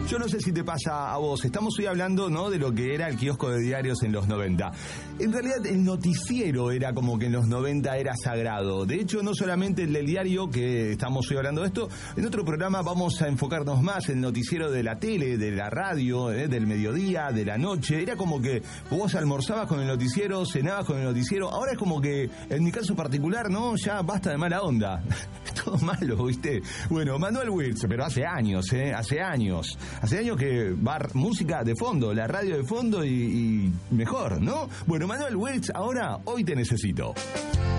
Yo no sé si te pasa a vos, estamos hoy hablando, ¿no?, de lo que era el kiosco de diarios en los 90. En realidad el noticiero era como que en los 90 era sagrado. De hecho, no solamente el del diario, que estamos hoy hablando de esto, en otro programa vamos a enfocarnos más en el noticiero de la tele, de la radio, del mediodía, de la noche. Era como que vos almorzabas con el noticiero, cenabas con el noticiero. Ahora es como que, en mi caso particular, no, ya basta de mala onda. Es todo malo, ¿viste? Bueno, Manuel Wirtz, pero hace años que va música de fondo, la radio de fondo y mejor, ¿no? Bueno, Manuel Wirtz, ahora, hoy te necesito.